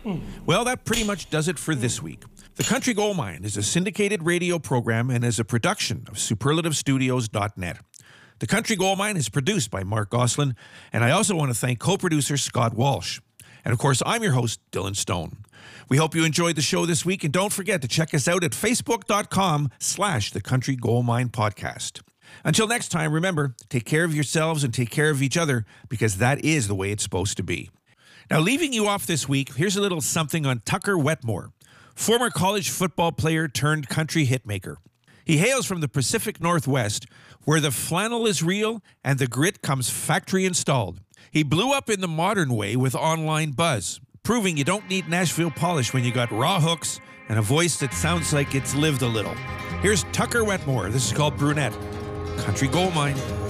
Well, that pretty much does it for this week. The Country Gold Mine is a syndicated radio program and is a production of superlativestudios.net. The Country Gold Mine is produced by Mark Goslin, and I also want to thank co-producer Scott Walsh. And of course, I'm your host, Dylan Stone. We hope you enjoyed the show this week, and don't forget to check us out at facebook.com/The Country Gold Mine Podcast. Until next time, remember, take care of yourselves and take care of each other, because that is the way it's supposed to be. Now, leaving you off this week, here's a little something on Tucker Wetmore, former college football player turned country hitmaker. He hails from the Pacific Northwest, where the flannel is real and the grit comes factory installed. He blew up in the modern way with online buzz, proving you don't need Nashville polish when you got raw hooks and a voice that sounds like it's lived a little. Here's Tucker Wetmore. This is called Brunette. Country Gold Mine.